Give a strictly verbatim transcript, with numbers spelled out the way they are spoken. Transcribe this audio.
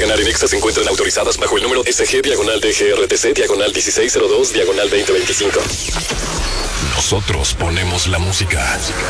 ganar en Exa se encuentran autorizadas bajo el número S G diagonal D G R T C diagonal dieciséis cero dos diagonal veinte veinticinco. Nosotros ponemos la música.